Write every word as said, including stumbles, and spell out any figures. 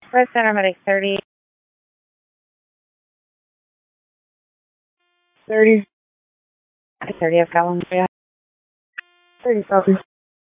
Red Center Medic thirty. thirty. thirty, I've got one for you. thirty, focus.